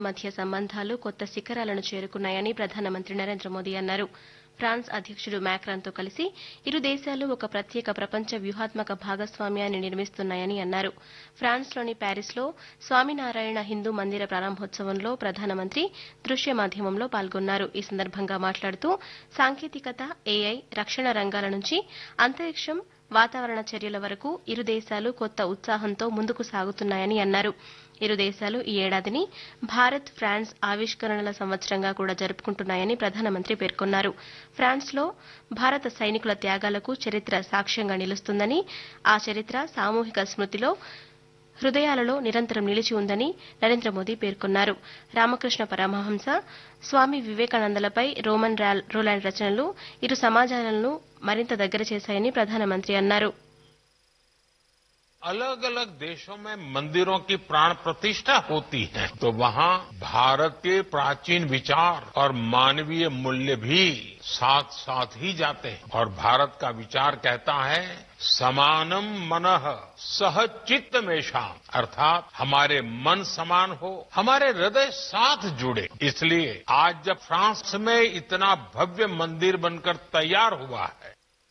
మధ్య సంబంధాలు కొత్త శిఖరాలను చేరుకున్నాయని ప్రధానమంత్రి నరేంద్ర మోదీ అన్నారు. ఫ్రాన్స్ అధ్యకుడు మ్యాక్రాన్తో కలిసి ఇరు దేశాలు ఒక ప్రత్యేక ప్రపంచ వ్యూహాత్మక భాగస్వామ్యాన్ని నిర్మిస్తున్నాయని అన్నారు. ఫ్రాన్స్లోని ప్యారిస్లో స్వామినారాయణ హిందూ మందిర ప్రారంభోత్సవంలో ప్రధానమంత్రి దృశ్య మాధ్యమంలో పాల్గొన్నారు. ఈ సందర్భంగా మాట్లాడుతూ సాంకేతికత, ఏఐ, రక్షణ రంగాల నుంచి అంతరిక్షం, వాతావరణ చర్యల వరకు ఇరు దేశాలు కొత్త ఉత్సాహంతో ముందుకు సాగుతున్నాయని అన్నారు. ఇరు దేశాలు ఈ ఏడాదిని భారత్ ఫ్రాన్స్ ఆవిష్కరణల సంవత్సరంగా కూడా జరుపుకుంటున్నాయని ప్రధానమంత్రి పేర్కొన్నారు. ఫ్రాన్స్లో భారత సైనికుల త్యాగాలకు చరిత్ర సాక్ష్యంగా నిలుస్తుందని, ఆ చరిత్ర సామూహిక స్మృతిలో, హృదయాలలో నిరంతరం నిలిచి ఉందని నరేంద్ర మోదీ పేర్కొన్నారు. రామకృష్ణ పరమహంస, స్వామి వివేకానందలపై రోమన్ రోలాండ్ రచనలు ఇరు సమాజాలను మరింత దగ్గర చేశాయని ప్రధానమంత్రి అన్నారు. अलग अलग देशों में मंदिरों की प्राण प्रतिष्ठा होती है तो वहां भारत के प्राचीन विचार और मानवीय मूल्य भी साथ साथ ही जाते हैं और भारत का विचार कहता है समानम मनः सह चित्तमेषाम्, अर्थात हमारे मन समान हो, हमारे हृदय साथ जुड़े. इसलिए आज जब फ्रांस में इतना भव्य मंदिर बनकर तैयार हुआ है.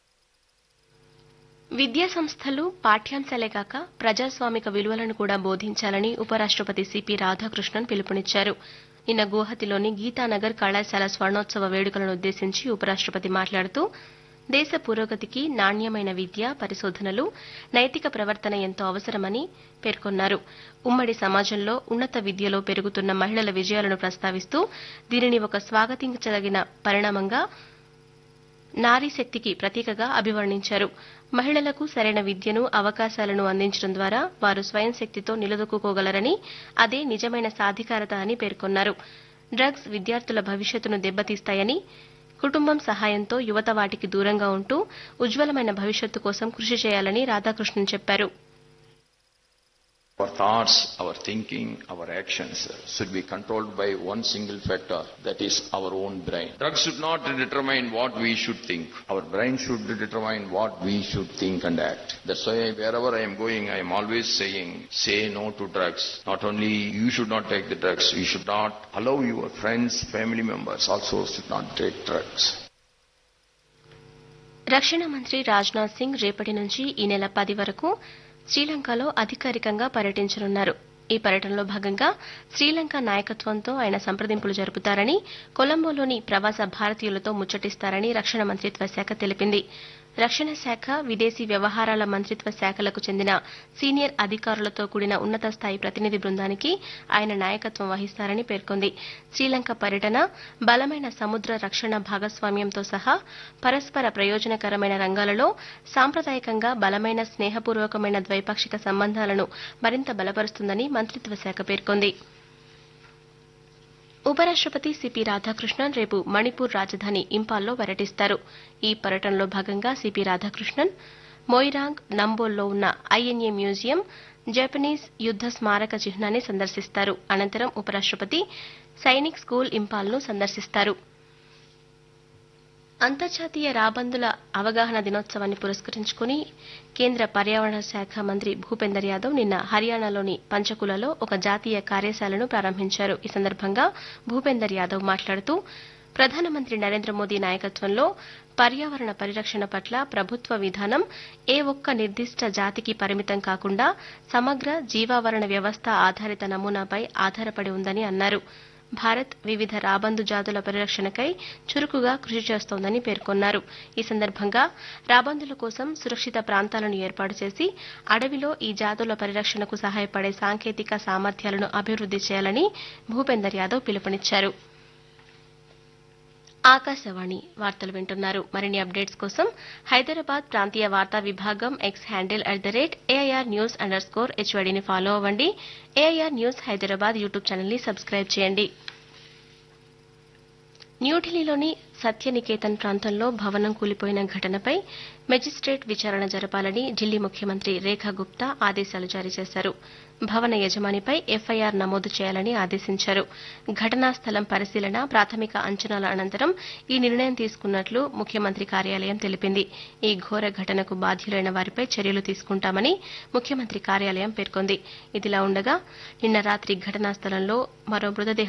విద్యా సంస్థలు పాఠ్యాంశాలే కాక ప్రజాస్వామిక విలువలను కూడా బోధించాలని ఉపరాష్టపతి సిపి రాధాకృష్ణన్ పిలుపునిచ్చారు. నిన్న గువాహతిలోని గీతానగర్ కళాశాల స్వర్ణోత్సవ వేడుకలను ఉద్దేశించి ఉపరాష్టపతి మాట్లాడుతూ దేశ పురోగతికి నాణ్యమైన విద్య, పరిశోధనలు, నైతిక ప్రవర్తన ఎంతో అవసరమని పేర్కొన్నారు. ఉమ్మడి సమాజంలో ఉన్నత విద్యలో పెరుగుతున్న మహిళల విజయాలను ప్రస్తావిస్తూ దీనిని ఒక స్వాగతించదగిన పరిణామంగా, నారీ శక్తికి ప్రతీకగా అభివర్ణించారు. మహిళలకు సరైన విద్యను, అవకాశాలను అందించడం ద్వారా వారు స్వయం శక్తితో నిలదొక్కుకోగలరని, అదే నిజమైన సాధికారత అని పేర్కొన్నారు. డ్రగ్స్ విద్యార్థుల భవిష్యత్తును దెబ్బతీస్తాయని, కుటుంబం సహాయంతో యువత వాటికి దూరంగా ఉంటూ ఉజ్వలమైన భవిష్యత్తు కోసం కృషి చేయాలని రాధాకృష్ణన్ చెప్పారు. Our thoughts, our thinking, our actions should be controlled by one single factor, that is our own brain. Drugs should not determine what we should think. Our brain should determine what we should think and act. That's why wherever I am going, I am always saying, say no to drugs. Not only you should not take the drugs, you should not allow your friends, family members also should not take drugs. రక్షణ మంత్రి రాజ్నాథ్ సింగ్ రేపటి నుంచి ఈ నెల 10 వరకు శ్రీలంకలో అధికారికంగా పర్యటించనున్నారు. ఈ పర్యటనలో భాగంగా శ్రీలంక నాయకత్వంతో ఆయన సంప్రదింపులు జరుపుతారని, కొలంబోలోని ప్రవాస భారతీయులతో ముచ్చటిస్తారని రక్షణ మంత్రిత్వ శాఖ తెలిపింది. రక్షణ శాఖ, విదేశీ వ్యవహారాల మంత్రిత్వ శాఖలకు చెందిన సీనియర్ అధికారులతో కూడిన ఉన్నత స్థాయి ప్రతినిధి బృందానికి ఆయన నాయకత్వం వహిస్తారని పేర్కొంది. శ్రీలంక పర్యటన బలమైన సముద్ర రక్షణ భాగస్వామ్యంతో సహా పరస్పర ప్రయోజనకరమైన రంగాలలో సాంప్రదాయకంగా బలమైన స్నేహపూర్వకమైన ద్వైపాక్షిక సంబంధాలను మరింత బలపరుస్తుందని మంత్రిత్వ శాఖ పేర్కొంది. ఉపరాష్టపతి సిపి రాధాకృష్ణన్ రేపు మణిపూర్ రాజధాని ఇంపాల్లో పర్యటిస్తారు. ఈ పర్యటనలో భాగంగా సిపి రాధాకృష్ణన్ మొయిరాంగ్, నంబోల్లో ఉన్న ఐఎన్ఏ మ్యూజియం, జపనీస్ యుద్ద స్మారక చిహ్నాన్ని సందర్శిస్తారు. అనంతరం ఉపరాష్టపతి సైనిక్ స్కూల్ ఇంపాల్ను సందర్శిస్తారు. అంతర్జాతీయ రాబందుల అవగాహన దినోత్సవాన్ని పురస్కరించుకుని కేంద్ర పర్యావరణ శాఖ మంత్రి భూపేందర్ యాదవ్ నిన్న హర్యానాలోని పంచకులలో ఒక జాతీయ కార్యశాలను ప్రారంభించారు. ఈ సందర్భంగా భూపేందర్ యాదవ్ మాట్లాడుతూ ప్రధానమంత్రి నరేంద్ర మోదీ నాయకత్వంలో పర్యావరణ పరిరక్షణ పట్ల ప్రభుత్వ విధానం ఏ ఒక్క నిర్దిష్ట జాతికి పరిమితం కాకుండా సమగ్ర జీవావరణ వ్యవస్థ ఆధారిత నమూనాపై ఆధారపడి ఉందని అన్నారు. భారత్ వివిధ రాబందు జాతుల పరిరక్షణకై చురుకుగా కృషి చేస్తోందని పేర్కొన్నారు. ఈ సందర్భంగా రాబందుల కోసం సురక్షిత ప్రాంతాలను ఏర్పాటు చేసి అడవిలో ఈ జాతుల పరిరక్షణకు సహాయపడే సాంకేతిక సామర్థ్యాలను అభివృద్ది చేయాలని భూపేందర్ యాదవ్ పిలుపునిచ్చారు. ఆకాశవాణి వార్తలు వింటున్నారు. మరిన్ని అప్డేట్స్ కోసం హైదరాబాద్ ప్రాంతీయ వార్తా విభాగం ఎక్స్ హ్యాండిల్ @AIR_News_HYDని ఫాలో అవ్వండి. AIR న్యూస్ హైదరాబాద్ యూట్యూబ్ ఛానల్ని సబ్స్క్రైబ్ చేయండి. న్యూఢిల్లీలోని సత్యనికేతన్ ప్రాంతంలో భవనం కూలిపోయిన ఘటనపై మెజిస్ట్రేట్ విచారణ జరపాలని ఢిల్లీ ముఖ్యమంత్రి రేఖా గుప్తా ఆదేశాలు జారీ చేశారు. భవన యజమానిపై ఎఫ్ఐఆర్ నమోదు చేయాలని ఆదేశించారు. ఘటనా స్థలం పరిశీలన, ప్రాథమిక అంచనాల అనంతరం ఈ నిర్ణయం తీసుకున్నట్లు ముఖ్యమంత్రి కార్యాలయం తెలిపింది. ఈ ఘోర ఘటనకు బాధ్యులైన వారిపై చర్యలు తీసుకుంటామని ముఖ్యమంత్రి కార్యాలయం పేర్కొంది. ఇదిలా ఉండగా నిన్న రాత్రి ఘటనా స్థలంలో మరో మృతదేహం